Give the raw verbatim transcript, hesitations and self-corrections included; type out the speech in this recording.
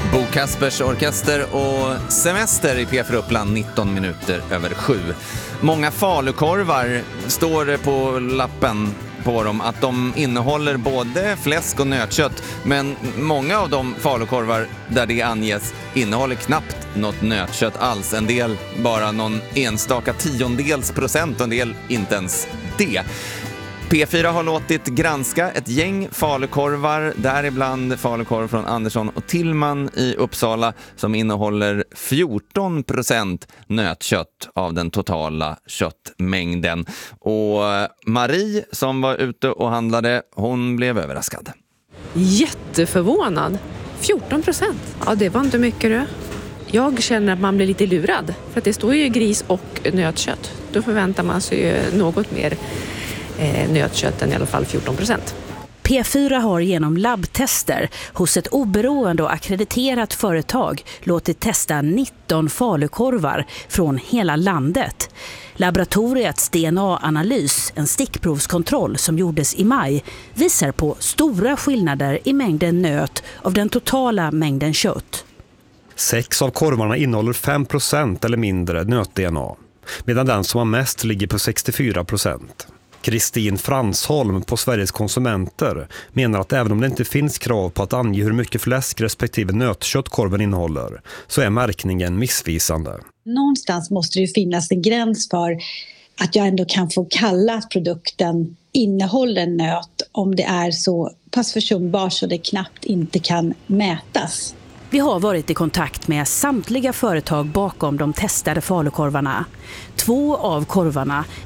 Bo Kaspers Orkester och Semester i P fyra Uppland nitton minuter över sju. Många falukorvar står det på lappen på dem att de innehåller både fläsk och nötkött, men många av de falukorvar där det anges innehåller knappt något nötkött alls. En del bara någon enstaka tiondels procent och en del inte ens det. P fyra har låtit granska ett gäng falukorvar, däribland falukorv från Andersson och Tillman i Uppsala som innehåller fjorton procent nötkött av den totala köttmängden. Och Marie som var ute och handlade, hon blev överraskad. Jätteförvånad. fjorton procent. Ja, det var inte mycket det. Jag känner att man blir lite lurad för att det står ju gris och nötkött. Då förväntar man sig ju något mer nötkött än i alla fall fjorton procent. P fyra har genom labbtester hos ett oberoende och akkrediterat företag låtit testa nitton falukorvar från hela landet. Laboratoriets D N A-analys, en stickprovskontroll som gjordes i maj, visar på stora skillnader i mängden nöt av den totala mängden kött. Sex av korvarna innehåller fem procent eller mindre nöt-D N A, medan den som har mest ligger på sextiofyra procent. Kristin Fransholm på Sveriges konsumenter menar att även om det inte finns krav på att ange hur mycket fläsk respektive nötkött korven innehåller, så är märkningen missvisande. Någonstans måste det ju finnas en gräns för att jag ändå kan få kalla att produkten innehåller nöt om det är så pass försumbar så det knappt inte kan mätas. Vi har varit i kontakt med samtliga företag bakom de testade falukorvarna. Två av korvarna